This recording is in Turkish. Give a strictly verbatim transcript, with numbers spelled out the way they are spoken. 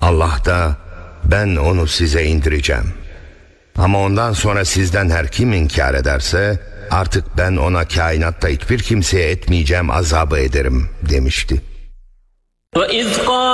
Allah da ben onu size indireceğim. Ama ondan sonra sizden her kim inkar ederse artık ben ona kainatta hiçbir kimseye etmeyeceğim azabı ederim demişti.